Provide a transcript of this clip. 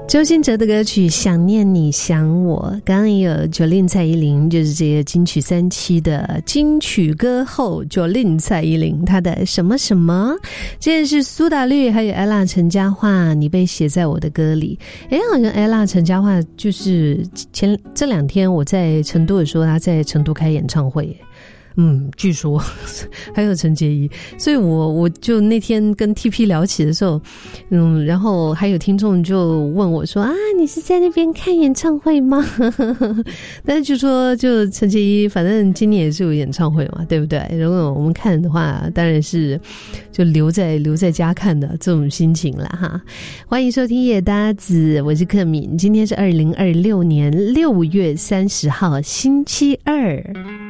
周兴哲的歌曲《想念你想我》，刚刚也有Jolin蔡依林，就是这个金曲3期的金曲歌后Jolin蔡依林，她的什么什么，这是苏打绿还有 Ella 陈嘉桦，你被写在我的歌里。好像 Ella 陈嘉桦就是这2天我在成都的时候，她在成都开演唱会耶。据说还有陈洁仪，所以我就那天跟 TP 聊起的时候，然后还有听众就问我说你是在那边看演唱会吗？但是就说就陈洁仪反正今年也是有演唱会嘛，对不对？如果我们看的话，当然是就留在家看的这种心情啦哈。欢迎收听夜搭子，我是克敏，今天是2026年6月30号星期二。